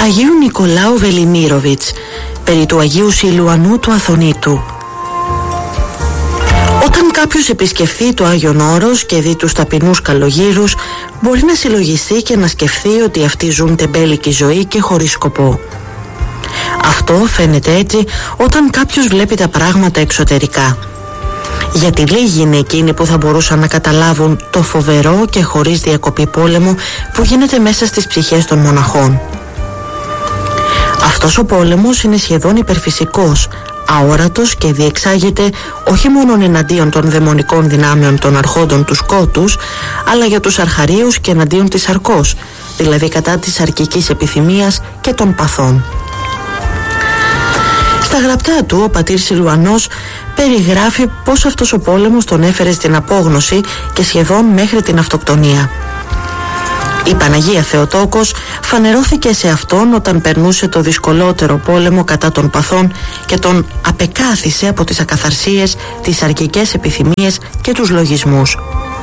Αγίου Νικολάου Βελιμίροβιτς, περί του Αγίου Σιλουανού του Αθωνίτου. Όταν κάποιος επισκεφθεί το Άγιον Όρος και δει τους ταπεινούς καλογύρους, μπορεί να συλλογιστεί και να σκεφτεί ότι αυτοί ζουν τεμπέλικη ζωή και χωρίς σκοπό. Αυτό φαίνεται έτσι όταν κάποιος βλέπει τα πράγματα εξωτερικά. Γιατί λίγοι είναι εκείνοι που θα μπορούσαν να καταλάβουν το φοβερό και χωρίς διακοπή πόλεμο που γίνεται μέσα στις ψυχές των μοναχών. Αυτός ο πόλεμος είναι σχεδόν υπερφυσικός, αόρατος και διεξάγεται όχι μόνο εναντίον των δαιμονικών δυνάμεων των αρχόντων του σκότους, αλλά για τους αρχαρίους και εναντίον της αρκός, δηλαδή κατά της αρκικής επιθυμίας και των παθών. Στα γραπτά του, ο πατήρ Σιλουανός περιγράφει πως αυτός ο πόλεμος τον έφερε στην απόγνωση και σχεδόν μέχρι την αυτοκτονία. Η Παναγία Θεοτόκος φανερώθηκε σε αυτόν όταν περνούσε το δυσκολότερο πόλεμο κατά των παθών και τον απεκάθισε από τις ακαθαρσίες, τις αρκικές επιθυμίες και τους λογισμούς.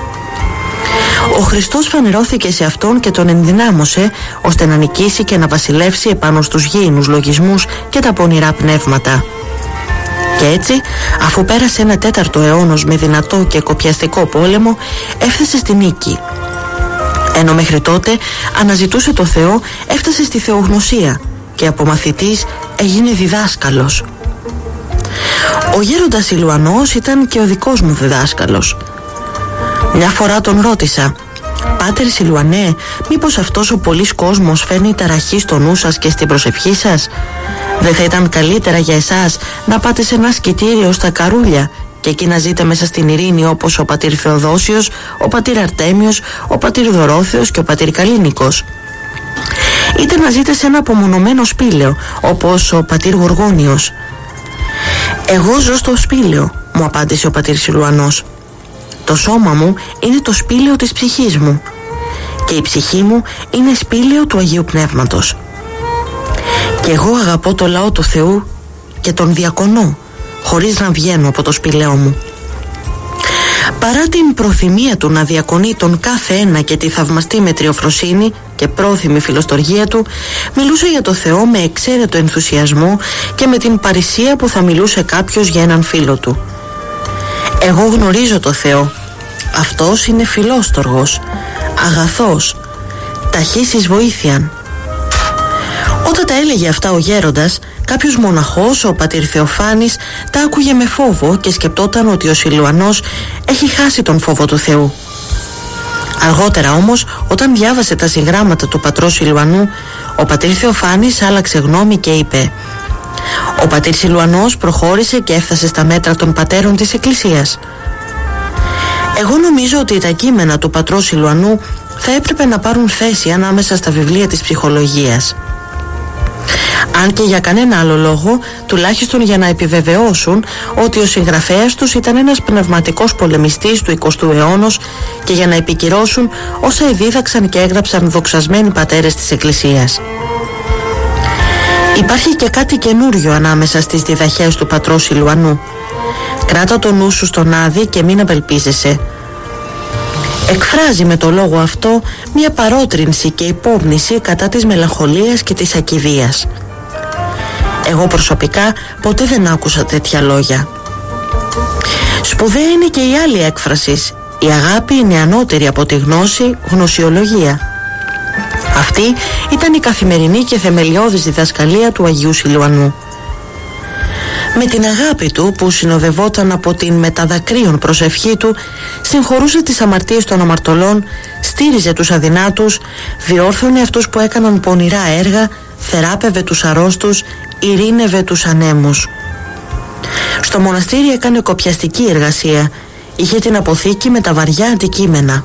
Ο Χριστός φανερώθηκε σε αυτόν και τον ενδυνάμωσε ώστε να νικήσει και να βασιλεύσει επάνω στους γήινους λογισμούς και τα πονηρά πνεύματα. Και έτσι, αφού πέρασε ένα 4ο αιώνος με δυνατό και κοπιαστικό πόλεμο, έφτασε στη νίκη. Ενώ μέχρι τότε αναζητούσε το Θεό, έφτασε στη θεογνωσία και από μαθητής έγινε διδάσκαλος. Ο γέροντας Σιλουανός ήταν και ο δικός μου διδάσκαλος. Μια φορά τον ρώτησα: «Πάτερ Σιλουανέ, μήπως αυτός ο πολύς κόσμος φέρνει ταραχή στο νου σας και στην προσευχή σας? Δεν θα ήταν καλύτερα για εσάς να πάτε σε ένα σκητήριο στα Καρούλια και εκεί να ζείτε μέσα στην ειρήνη όπως ο πατήρ Θεοδόσιος, ο πατήρ Αρτέμιος, ο πατήρ Δωρόθεος και ο πατήρ Καλίνικος? Είτε να ζείτε σε ένα απομονωμένο σπήλαιο όπως ο πατήρ Γοργόνιος?» «Εγώ ζω στο σπήλαιο», μου απάντησε ο πατήρ Σιλουανός. «Το σώμα μου είναι το σπήλαιο της ψυχής μου και η ψυχή μου είναι σπήλαιο του Αγίου Πνεύματος. Και εγώ αγαπώ το λαό του Θεού και τον διακονώ χωρίς να βγαίνω από το σπήλαιό μου». Παρά την προθυμία του να διακονεί τον κάθε ένα και τη θαυμαστή μετριοφροσύνη και πρόθυμη φιλοστοργία του, μιλούσε για το Θεό με εξαίρετο ενθουσιασμό και με την παρησία που θα μιλούσε κάποιος για έναν φίλο του. «Εγώ γνωρίζω το Θεό. Αυτός είναι φιλόστοργος, αγαθός, ταχύς εις βοήθειαν». Όταν τα έλεγε αυτά ο γέροντας, κάποιος μοναχός, ο πατήρ Θεοφάνης, τα άκουγε με φόβο και σκεπτόταν ότι ο Σιλουανός έχει χάσει τον φόβο του Θεού. Αργότερα όμως, όταν διάβασε τα συγγράμματα του πατρός Σιλουανού, ο πατήρ Θεοφάνης άλλαξε γνώμη και είπε: «Ο πατήρ Σιλουανός προχώρησε και έφτασε στα μέτρα των πατέρων της Εκκλησίας. Εγώ νομίζω ότι τα κείμενα του πατρός Σιλουανού θα έπρεπε να πάρουν θέση ανάμεσα στα βιβλία της ψυχολογίας. Αν και για κανένα άλλο λόγο, τουλάχιστον για να επιβεβαιώσουν ότι ο συγγραφέας τους ήταν ένας πνευματικός πολεμιστής του 20ου αιώνα και για να επικυρώσουν όσα εδίδαξαν και έγραψαν δοξασμένοι πατέρες της Εκκλησίας. Υπάρχει και κάτι καινούριο ανάμεσα στις διδαχές του πατρός Σιλουανού. Κράτα το νου σου στον άδει και μην απελπίζεσαι. Εκφράζει με το λόγο αυτό μια παρότρινση και υπόμνηση κατά της μελαγχολίας και της ακηδείας. Εγώ προσωπικά ποτέ δεν άκουσα τέτοια λόγια. Σπουδαία είναι και η άλλη έκφραση. Η αγάπη είναι ανώτερη από τη γνώση, γνωσιολογία. Αυτή ήταν η καθημερινή και θεμελιώδης διδασκαλία του Αγίου Σιλουανού. Με την αγάπη του που συνοδευόταν από την μεταδακρύων προσευχή του, συγχωρούσε τις αμαρτίες των αμαρτωλών, στήριζε τους αδυνάτους, διόρθωνε αυτούς που έκαναν πονηρά έργα, θεράπευε τους αρρώστους, ειρήνευε τους ανέμους. Στο μοναστήρι έκανε κοπιαστική εργασία, είχε την αποθήκη με τα βαριά αντικείμενα.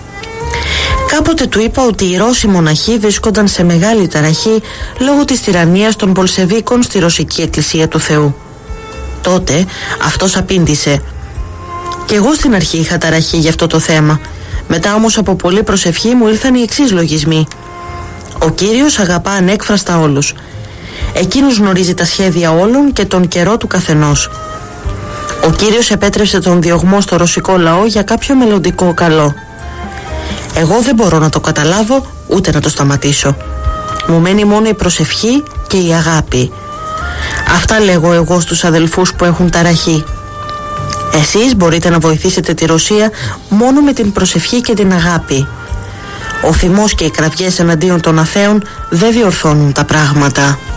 Κάποτε του είπα ότι οι Ρώσοι μοναχοί βρίσκονταν σε μεγάλη ταραχή λόγω της τυραννίας των Μπολσεβίκων στη Ρωσική Εκκλησία του Θεού. Τότε αυτός απήντησε: «Και εγώ στην αρχή είχα ταραχή για αυτό το θέμα. Μετά όμως από πολλή προσευχή μου ήρθαν οι εξής λογισμοί. Ο Κύριος αγαπά ανέκφραστα όλους. Εκείνος γνωρίζει τα σχέδια όλων και τον καιρό του καθενός. Ο Κύριος επέτρεψε τον διωγμό στο ρωσικό λαό για κάποιο μελλοντικό καλό. Εγώ δεν μπορώ να το καταλάβω ούτε να το σταματήσω. Μου μένει μόνο η προσευχή και η αγάπη. Αυτά λέγω εγώ στους αδελφούς που έχουν ταραχή. Εσείς μπορείτε να βοηθήσετε τη Ρωσία μόνο με την προσευχή και την αγάπη. Ο θυμός και οι κραυγές εναντίον των αθέων δεν διορθώνουν τα πράγματα.